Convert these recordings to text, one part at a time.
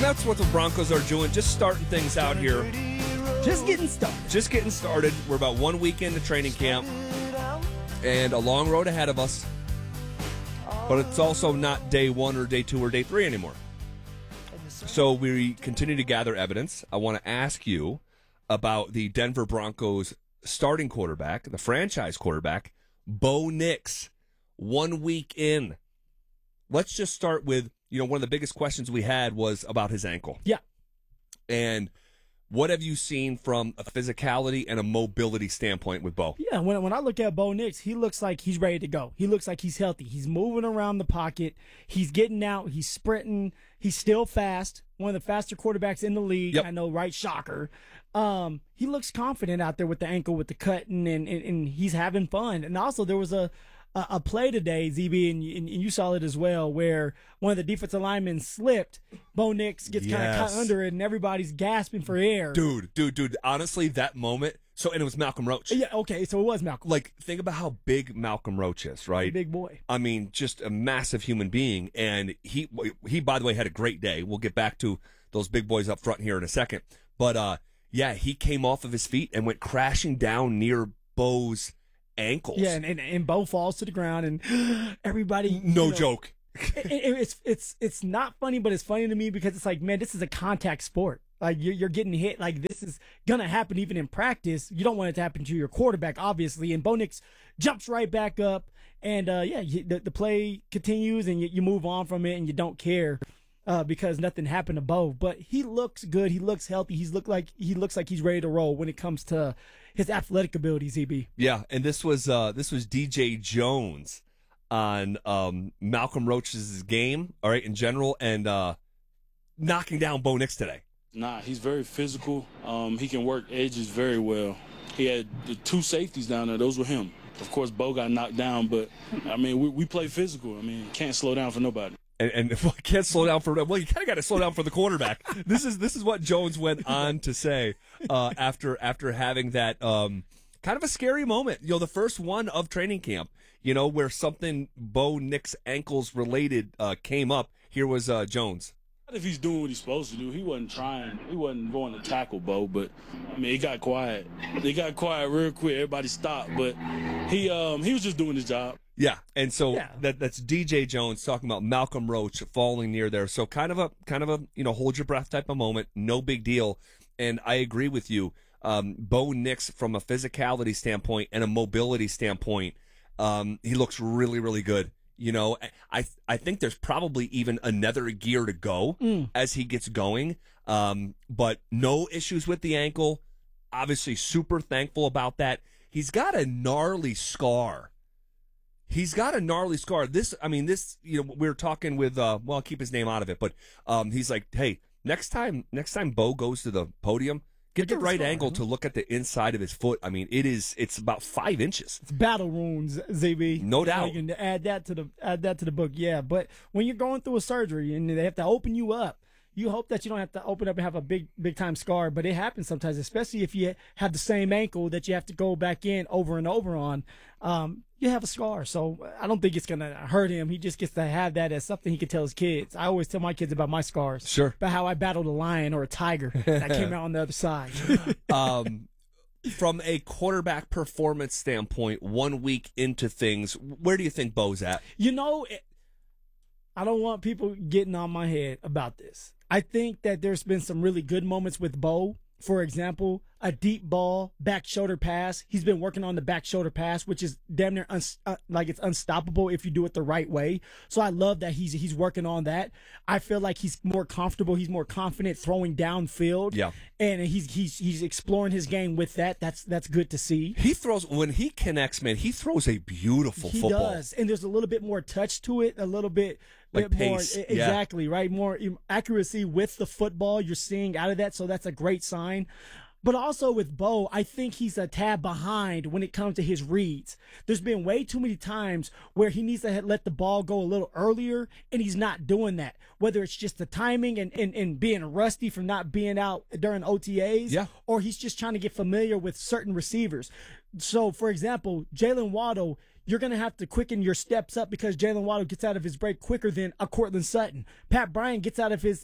that's what the Broncos are doing, just starting things out here. Just getting started. We're about 1 week into training camp and a long road ahead of us. But it's also not day 1 or day 2 or day 3 anymore. So we continue to gather evidence. I want to ask you about the Denver Broncos starting quarterback, the franchise quarterback, Bo Nix. 1 week in. Let's just start with, one of the biggest questions we had was about his ankle. Yeah. And what have you seen from a physicality and a mobility standpoint with Bo? Yeah, when I look at Bo Nix, he looks like he's ready to go. He looks like he's healthy. He's moving around the pocket. He's getting out. He's sprinting. He's still fast. One of the faster quarterbacks in the league. Yep. I know, right? Shocker. He looks confident out there with the ankle, with the cutting, and he's having fun. And also there was a play today, ZB, and you saw it as well, where one of the defensive linemen slipped. Bo Nix gets kind of caught under it, and everybody's gasping for air. Dude. Honestly, that moment. And it was Malcolm Roach. Yeah, okay, so it was Malcolm. Like, think about how big Malcolm Roach is, right? Big boy. I mean, just a massive human being. And he, by the way, had a great day. We'll get back to those big boys up front here in a second. But, he came off of his feet and went crashing down near Bo's ankles. Yeah, and Bo falls to the ground, and everybody. No joke. It's not funny, but it's funny to me because it's like, man, this is a contact sport. Like you're getting hit. Like this is gonna happen even in practice. You don't want it to happen to your quarterback, obviously. And Bo Nix jumps right back up, and the play continues, and you move on from it, and you don't care. Because nothing happened to Bo, but he looks good. He looks healthy. He looks like he's ready to roll when it comes to his athletic abilities. EB. Yeah, and this was DJ Jones on Malcolm Roach's game. All right, in general, and knocking down Bo Nix today. Nah, he's very physical. He can work edges very well. He had the 2 safeties down there. Those were him. Of course, Bo got knocked down, but I mean, we play physical. I mean, can't slow down for nobody. And if I can't slow down you kind of got to slow down for the quarterback. This is what Jones went on to say after having that kind of a scary moment. The first one of training camp. Where something Bo Nix ankles related came up. Here was Jones. If he's doing what he's supposed to do, he wasn't trying. He wasn't going to tackle Bo, but I mean, it got quiet. It got quiet real quick. Everybody stopped, but he was just doing his job. Yeah, and so that's DJ Jones talking about Malcolm Roach falling near there. So kind of a hold your breath type of moment, no big deal. And I agree with you. Bo Nix, from a physicality standpoint and a mobility standpoint, he looks really, really good. I think there's probably even another gear to go as he gets going. But no issues with the ankle. Obviously, super thankful about that. He's got a gnarly scar. This, we were talking with, I'll keep his name out of it, but he's like, hey, next time Bo goes to the podium, get the right angle to look at the inside of his foot. I mean, it's about 5 inches. It's battle wounds, ZB. No doubt. You can add that to the book. Yeah, but when you're going through a surgery and they have to open you up, you hope that you don't have to open up and have a big time scar, but it happens sometimes, especially if you have the same ankle that you have to go back in over and over on. You have a scar, so I don't think it's going to hurt him. He just gets to have that as something he can tell his kids. I always tell my kids about my scars. Sure. About how I battled a lion or a tiger that came out on the other side. From a quarterback performance standpoint, 1 week into things, where do you think Bo's at? I don't want people getting on my head about this. I think that there's been some really good moments with Bo. For example, a deep ball, back shoulder pass. He's been working on the back shoulder pass, which is damn near it's unstoppable if you do it the right way. So I love that he's working on that. I feel like he's more comfortable. He's more confident throwing downfield. Yeah, and he's exploring his game with that. That's good to see. He throws when he connects, man. He throws a beautiful football. He does, and there's a little bit more touch to it, a little bit. Like pace. More, exactly, right? More accuracy with the football you're seeing out of that, so that's a great sign. But also with Bo, I think he's a tad behind when it comes to his reads. There's been way too many times where he needs to let the ball go a little earlier, and he's not doing that. Whether it's just the timing and being rusty from not being out during OTAs, or he's just trying to get familiar with certain receivers. So, for example, Jalen Waddle, you're going to have to quicken your steps up because Jalen Waddle gets out of his break quicker than a Courtland Sutton. Pat Bryant gets out of his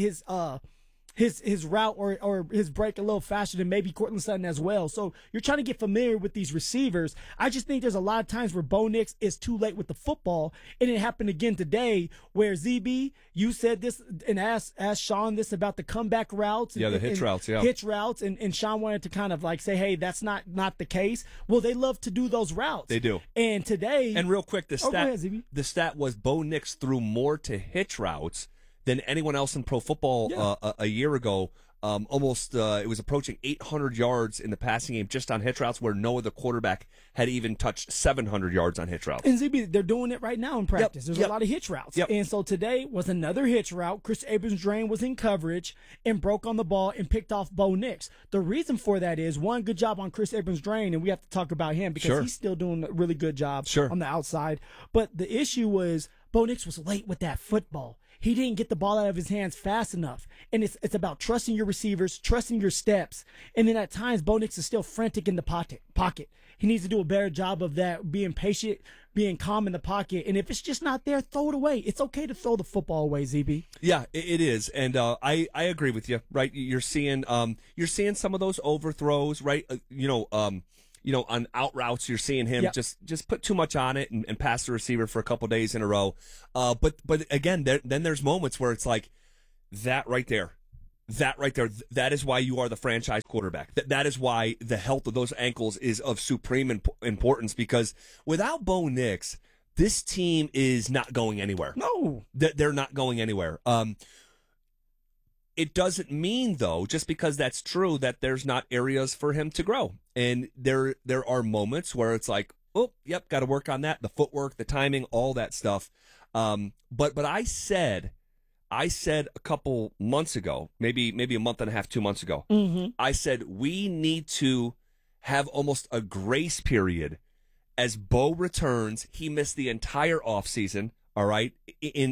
route or his break a little faster than maybe Courtland Sutton as well. So you're trying to get familiar with these receivers. I just think there's a lot of times where Bo Nix is too late with the football, and it happened again today where ZB, you said this and asked Sean this about the comeback routes. The hitch routes, Hitch routes, and Sean wanted to kind of like say, hey, that's not the case. Well, they love to do those routes. They do. And today. And real quick, go ahead, ZB. The stat was Bo Nix threw more to hitch routes than anyone else in pro football a year ago. It was approaching 800 yards in the passing game just on hitch routes, where no other quarterback had even touched 700 yards on hitch routes. And ZB, they're doing it right now in practice. There's a lot of hitch routes. And so today was another hitch route. Chris Abrams-Drain was in coverage and broke on the ball and picked off Bo Nix. The reason for that is, one, good job on Chris Abrams-Drain, and we have to talk about him because he's still doing a really good job on the outside. But the issue was Bo Nix was late with that football. He didn't get the ball out of his hands fast enough. And it's about trusting your receivers, trusting your steps. And then at times, Bo Nix is still frantic in the pocket. He needs to do a better job of that, being patient, being calm in the pocket. And if it's just not there, throw it away. It's okay to throw the football away, ZB. Yeah, it is. And I agree with you, right? You're seeing some of those overthrows, right? On out routes, you're seeing him just put too much on it and pass the receiver for a couple days in a row. But again, then there's moments where it's like that right there. That is why you are the franchise quarterback. That is why the health of those ankles is of supreme importance, because without Bo Nix, this team is not going anywhere. No. They're not going anywhere. It doesn't mean, though, just because that's true, that there's not areas for him to grow. And there are moments where it's like, oh, yep, got to work on that, the footwork, the timing, all that stuff. But I said a couple months ago, maybe a month and a half, 2 months ago, I said we need to have almost a grace period as Bo returns. He missed the entire offseason. All right, in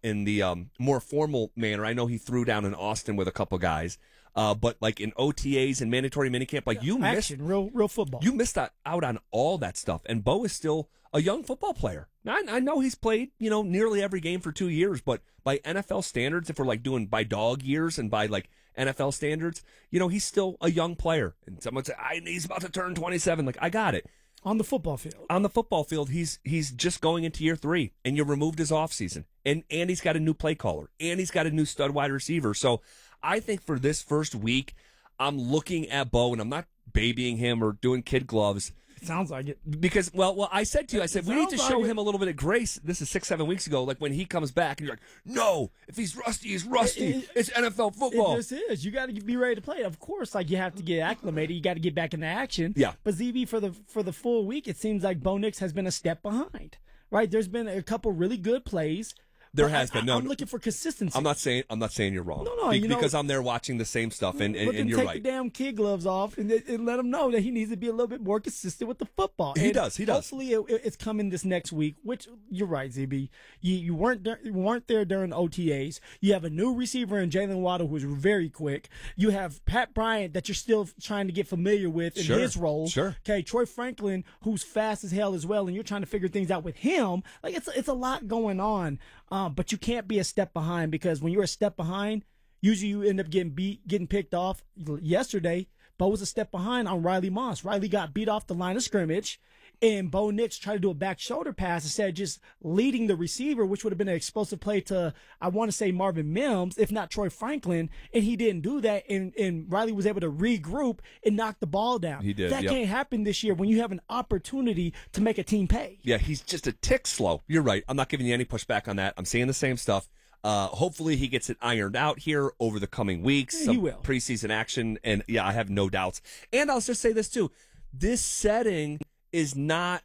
the more formal manner. I know he threw down in Austin with a couple guys, but like in OTAs and mandatory minicamp, like you missed real football. You missed out on all that stuff, and Bo is still a young football player. I know he's played nearly every game for 2 years, but by NFL standards, if we're like doing by dog years and by like NFL standards, he's still a young player. And someone said he's about to turn 27. Like, I got it. On the football field. On the football field, he's just going into year 3, and you removed his offseason. And he's got a new play caller, and he's got a new stud wide receiver. So I think for this first week, I'm looking at Bo, and I'm not babying him or doing kid gloves. It sounds like it. Because, well, I said to you, we need to show him a little bit of grace. This is 6-7 weeks ago, like when he comes back, and you're like, no, if he's rusty, he's rusty. It's NFL football. It just is. You got to be ready to play. Of course, like you have to get acclimated. You got to get back into action. Yeah. But ZB, for the full week, it seems like Bo Nix has been a step behind. Right? There's been a couple really good plays. There has been. No, I'm looking for consistency. I'm not saying you're wrong. No, because I'm there watching the same stuff, and you're right. Take the damn kid gloves off and let him know that he needs to be a little bit more consistent with the football. He does. Hopefully, it's coming this next week. Which you're right, ZB. You weren't there during OTAs. You have a new receiver in Jalen Waddle who's very quick. You have Pat Bryant that you're still trying to get familiar with in his role. Sure. Okay, Troy Franklin, who's fast as hell as well, and you're trying to figure things out with him. Like it's a lot going on. But you can't be a step behind, because when you're a step behind, usually you end up getting picked off. Yesterday, Bo was a step behind on Riley Moss. Riley got beat off the line of scrimmage, and Bo Nix tried to do a back shoulder pass instead of just leading the receiver, which would have been an explosive play to, I want to say, Marvin Mims, if not Troy Franklin, and he didn't do that, and Riley was able to regroup and knock the ball down. He did. That can't happen this year when you have an opportunity to make a team pay. Yeah, he's just a tick slow. You're right. I'm not giving you any pushback on that. I'm saying the same stuff. Hopefully he gets it ironed out here over the coming weeks. He will. Preseason action, and yeah, I have no doubts. And I'll just say this too. This setting is not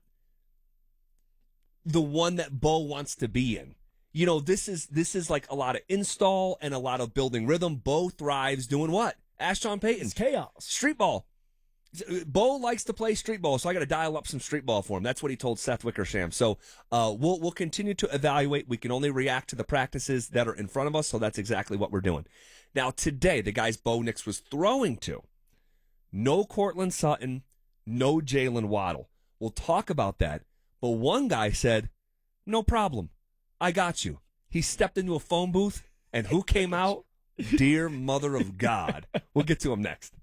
the one that Bo wants to be in. This is like a lot of install and a lot of building rhythm. Bo thrives doing what? Ask Sean Payton. It's chaos. Street ball. Bo likes to play street ball, so I got to dial up some street ball for him. That's what he told Seth Wickersham. So we'll continue to evaluate. We can only react to the practices that are in front of us, so that's exactly what we're doing. Now, today, the guys Bo Nix was throwing to, no Courtland Sutton, no Jalen Waddle. We'll talk about that. But one guy said, no problem. I got you. He stepped into a phone booth, and who came out? Dear Mother of God. We'll get to him next.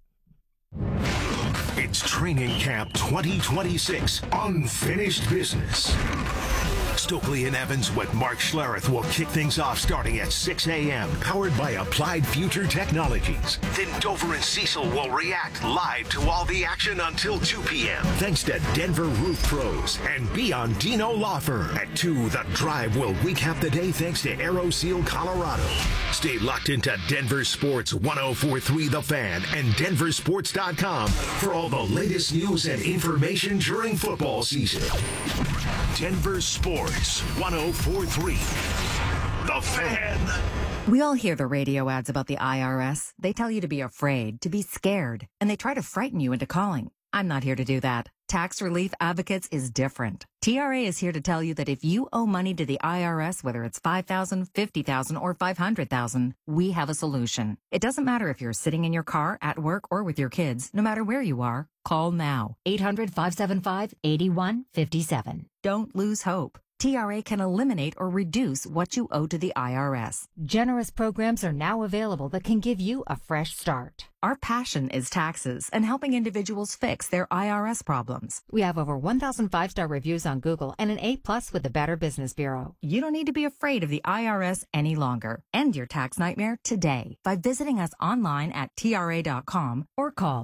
It's Training Camp 2026, Unfinished Business. Stokely and Evans with Mark Schlereth will kick things off starting at 6 a.m., powered by Applied Future Technologies. Then Dover and Cecil will react live to all the action until 2 p.m. Thanks to Denver Roof Pros and be on Dino Lawfer. At 2, The Drive will recap the day thanks to Aero Seal Colorado. Stay locked into Denver Sports 104.3 The Fan and denversports.com for all the latest news and information during football season. Denver Sports 104.3 The Fan. We all hear the radio ads about the IRS. They tell you to be afraid, to be scared, and they try to frighten you into calling. I'm not here to do that. Tax Relief Advocates is different. TRA is here to tell you that if you owe money to the IRS, whether it's $5,000, $50,000, or $500,000, we have a solution. It doesn't matter if you're sitting in your car, at work, or with your kids. No matter where you are, call now. 800-575-8157. Don't lose hope. TRA can eliminate or reduce what you owe to the IRS. Generous programs are now available that can give you a fresh start. Our passion is taxes and helping individuals fix their IRS problems. We have over 1,000 5-star reviews on Google and an A+ with the Better Business Bureau. You don't need to be afraid of the IRS any longer. End your tax nightmare today by visiting us online at TRA.com or call